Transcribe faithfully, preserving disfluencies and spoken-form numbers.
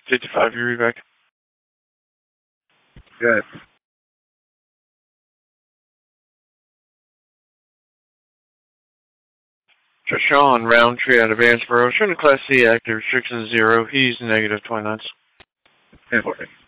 fifty-five, you read back. Good. Trishawn Roundtree out of Vanceboro. Showing a Class C active. Restriction zero. He's negative twenty-nine. ten forty.